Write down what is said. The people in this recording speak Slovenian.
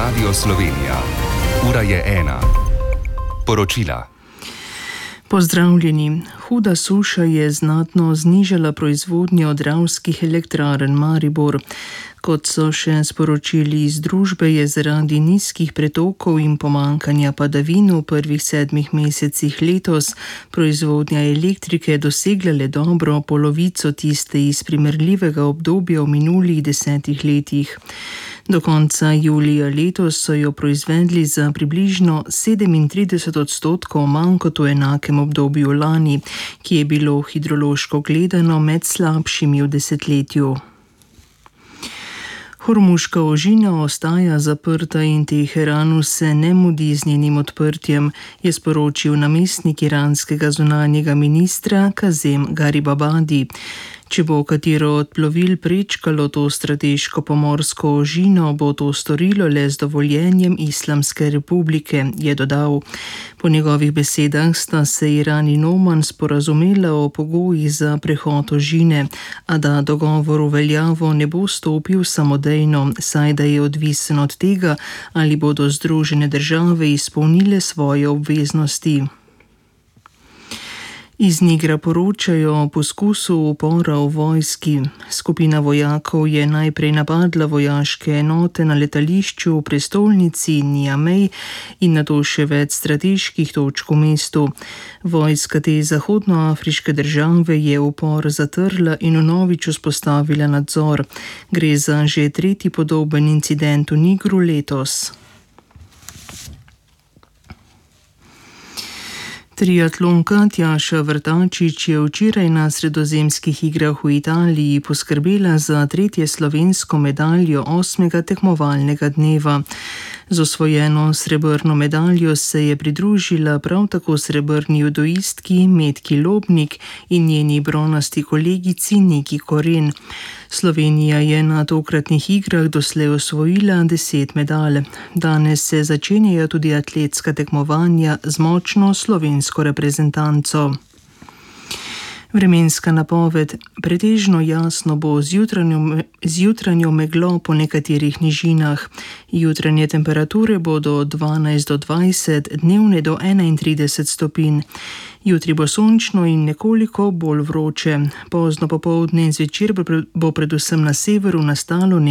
Radio Slovenija. Ura je 1. Poročila. Pozdravljeni. Huda suša je znatno znižala proizvodnjo dravskih elektrarn Maribor. Kot so še sporočili iz družbe, je zaradi nizkih pretokov in pomankanja padavin v prvih 7 mesecih letos proizvodnja elektrike dosegla le dobro polovico tiste iz primerljivega obdobja v minulih 10 letih. Do konca julija letos so jo proizvedli za približno 37% manj kot v enakem obdobju lani, ki je bilo hidrološko gledano med slabšimi v desetletju. Hormuška ožina ostaja zaprta in Teheranu se ne mudi z njenim odprtjem, je sporočil namestnik iranskega zunanjega ministra Kazem Garibabadi. Če bo katero od plovil prečkalo to strateško pomorsko ožino, bo to storilo le z dovoljenjem Islamske republike, je dodal. Po njegovih besedah sta se Iran in Oman sporazumela o pogojih za prehod ožine, a da dogovor v veljavo ne bo stopil samodejno, saj da je odvisen od tega, ali bodo Združene države izpolnile svoje obveznosti. Iz Nigra poročajo o poskusu upora v vojski. Skupina vojakov je najprej napadla vojaške enote na letališču v prestolnici Niamey in nato še več strateških točk v mestu. Vojska te zahodnoafriške države je upor zatrla in vnovič vzpostavila nadzor. Gre za že tretji podoben incident v Nigru letos. Triatlonka Tjaša Vrtačič je včeraj na sredozemskih igrah v Italiji poskrbela za 3. slovensko medaljo 8. tekmovalnega dneva. Z osvojeno srebrno medaljo se je pridružila prav tako srebrni judoistki Metki Lobnik in njeni bronasti kolegici Niki Koren. Slovenija je na tokratnih igrah doslej osvojila 10 medalj. Danes se začenjajo tudi atletska tekmovanja z močno slovensko reprezentanco. Vremenska napoved. Pretežno jasno bo z jutranjo meglo po nekaterih nižinah. Jutranje temperature bodo od 12 do 20, dnevne do 31 stopinj. Jutri bo sončno in nekoliko bolj vroče. Pozno popoldne in zvečer bo predvsem na severu nastalo